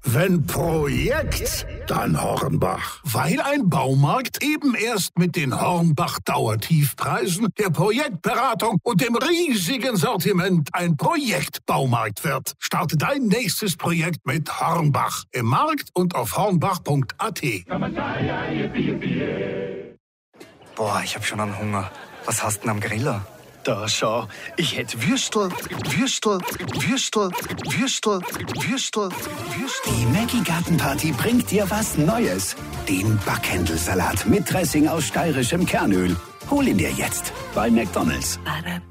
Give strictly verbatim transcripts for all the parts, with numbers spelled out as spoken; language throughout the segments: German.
Wenn Projekt, dann Hornbach. Weil ein Baumarkt eben erst mit den Hornbach-Dauertiefpreisen, der Projektberatung und dem riesigen Sortiment ein Projektbaumarkt wird. Starte dein nächstes Projekt mit Hornbach. Im Markt und auf hornbach punkt a t. Boah, ich hab schon einen Hunger. Was hast du denn am Griller? Da, schau. Ich hätte Würstel, Würstel, Würstel, Würstel, Würstel, Würstel. Die Maggi Gartenparty bringt dir was Neues. Den Backhändelsalat mit Dressing aus steirischem Kernöl. Hol ihn dir jetzt bei McDonald's.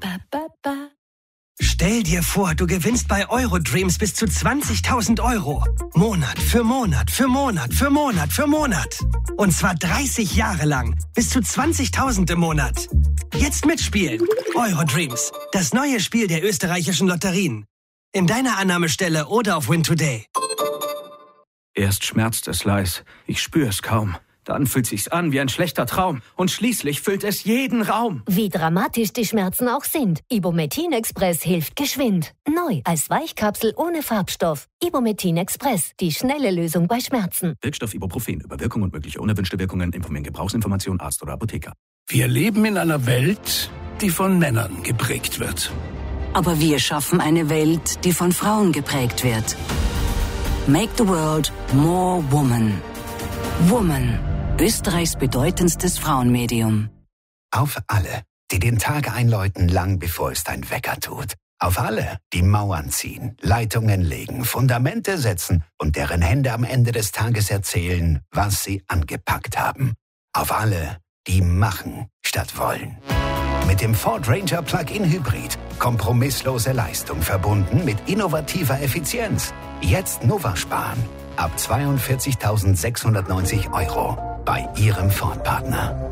Stell dir vor, du gewinnst bei Eurodreams bis zu zwanzigtausend Euro. Monat für Monat für Monat für Monat für Monat. Und zwar dreißig Jahre lang. Bis zu zwanzigtausend im Monat. Jetzt mitspielen. Eurodreams. Das neue Spiel der österreichischen Lotterien. In deiner Annahmestelle oder auf Win Today. Erst schmerzt es leis. Ich spüre es kaum. Dann fühlt sich's an wie ein schlechter Traum. Und schließlich füllt es jeden Raum. Wie dramatisch die Schmerzen auch sind. Ibumetin Express hilft geschwind. Neu als Weichkapsel ohne Farbstoff. Ibumetin Express. Die schnelle Lösung bei Schmerzen. Wirkstoff Ibuprofen. Über Wirkung und mögliche unerwünschte Wirkungen informieren Gebrauchsinformation Arzt oder Apotheker. Wir leben in einer Welt, die von Männern geprägt wird. Aber wir schaffen eine Welt, die von Frauen geprägt wird. Make the world more woman. Woman. Österreichs bedeutendstes Frauenmedium. Auf alle, die den Tag einläuten, lang bevor es dein Wecker tut. Auf alle, die Mauern ziehen, Leitungen legen, Fundamente setzen und deren Hände am Ende des Tages erzählen, was sie angepackt haben. Auf alle, die machen statt wollen. Mit dem Ford Ranger Plug-in Hybrid. Kompromisslose Leistung verbunden mit innovativer Effizienz. Jetzt Nova sparen. Ab zweiundvierzigtausendsechshundertneunzig Euro bei Ihrem Ford-Partner.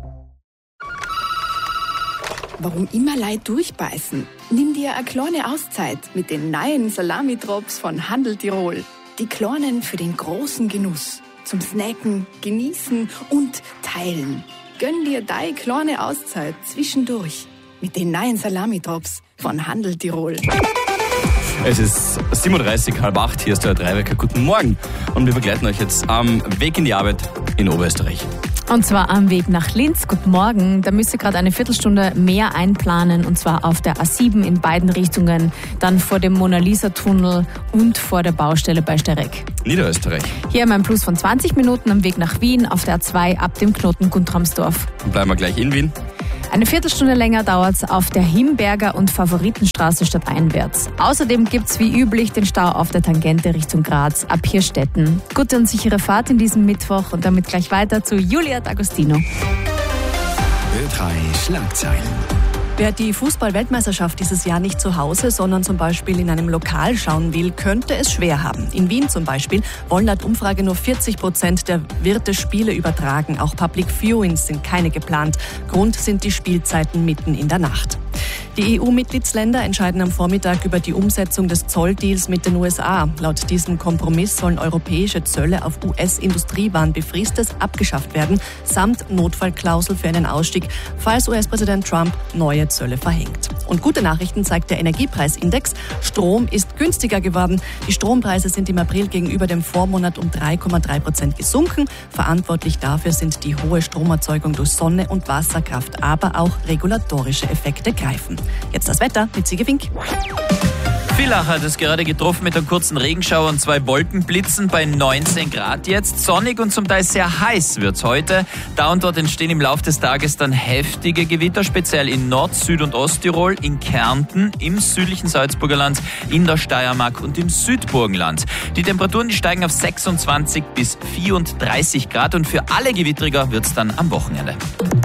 Warum immer Leid durchbeißen? Nimm dir eine kleine Auszeit mit den neuen Salami-Drops von Handel Tirol. Die kleinen für den großen Genuss. Zum Snacken, Genießen und Teilen. Gönn dir deine kleine Auszeit zwischendurch mit den neuen Salami-Drops von Handel Tirol. Es ist sieben Uhr dreißig, halb acht, hier ist der Dreiwecker. Guten Morgen. Und wir begleiten euch jetzt am Weg in die Arbeit in Oberösterreich. Und zwar am Weg nach Linz. Guten Morgen. Da müsst ihr gerade eine Viertelstunde mehr einplanen. Und zwar auf der A sieben in beiden Richtungen. Dann vor dem Mona-Lisa-Tunnel und vor der Baustelle bei Stereck. Niederösterreich. Hier haben wir einen Plus von zwanzig Minuten am Weg nach Wien auf der A zwei ab dem Knoten Guntramsdorf. Und bleiben wir gleich in Wien. Eine Viertelstunde länger dauert es auf der Himberger und Favoritenstraße stadteinwärts. Außerdem gibt es wie üblich den Stau auf der Tangente Richtung Graz ab Hirstetten. Gute und sichere Fahrt in diesem Mittwoch und damit gleich weiter zu Julia D'Agostino. Ö drei Schlagzeilen. Wer die Fußball-Weltmeisterschaft dieses Jahr nicht zu Hause, sondern zum Beispiel in einem Lokal schauen will, könnte es schwer haben. In Wien zum Beispiel wollen laut Umfrage nur vierzig Prozent der Wirte Spiele übertragen. Auch Public Viewings sind keine geplant. Grund sind die Spielzeiten mitten in der Nacht. Die E U-Mitgliedsländer entscheiden am Vormittag über die Umsetzung des Zolldeals mit den U S A. Laut diesem Kompromiss sollen europäische Zölle auf U S-Industriewaren befristet abgeschafft werden, samt Notfallklausel für einen Ausstieg, falls U S-Präsident Trump neue Zölle verhängt. Und gute Nachrichten zeigt der Energiepreisindex. Strom ist günstiger geworden. Die Strompreise sind im April gegenüber dem Vormonat um drei Komma drei Prozent gesunken. Verantwortlich dafür sind die hohe Stromerzeugung durch Sonne- und Wasserkraft, aber auch regulatorische Effekte greifen. Jetzt das Wetter mit Siege Fink. Villach hat es gerade getroffen mit einem kurzen Regenschauer und zwei Wolkenblitzen bei neunzehn Grad jetzt. Sonnig und zum Teil sehr heiß wird's heute. Da und dort entstehen im Laufe des Tages dann heftige Gewitter, speziell in Nord-, Süd- und Osttirol, in Kärnten, im südlichen Salzburger Land, in der Steiermark und im Südburgenland. Die Temperaturen die steigen auf sechsundzwanzig bis vierunddreißig Grad und für alle Gewittriger wird's dann am Wochenende.